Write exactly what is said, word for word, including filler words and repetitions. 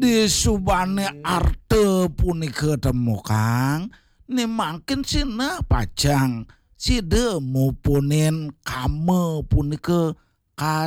di subane arte punika temu Kang ni mangkin sina pajang side mupunin kame punika